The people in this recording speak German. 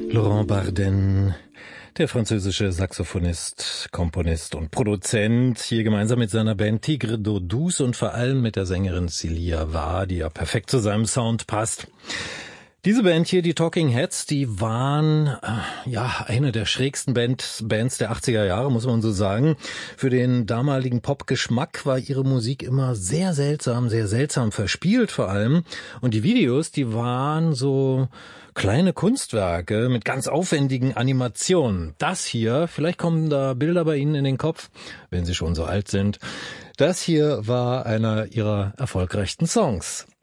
Laurent Barden, der französische Saxophonist, Komponist und Produzent, hier gemeinsam mit seiner Band Tigre d'Eau Douce und vor allem mit der Sängerin Cilia War, die ja perfekt zu seinem Sound passt. Diese Band hier, die Talking Heads, die waren eine der schrägsten Bands der 80er Jahre, muss man so sagen. Für den damaligen Pop-Geschmack war ihre Musik immer sehr seltsam verspielt vor allem. Und die Videos, die waren so kleine Kunstwerke mit ganz aufwendigen Animationen. Das hier, vielleicht kommen da Bilder bei Ihnen in den Kopf, wenn Sie schon so alt sind. Das hier war einer ihrer erfolgreichsten Songs.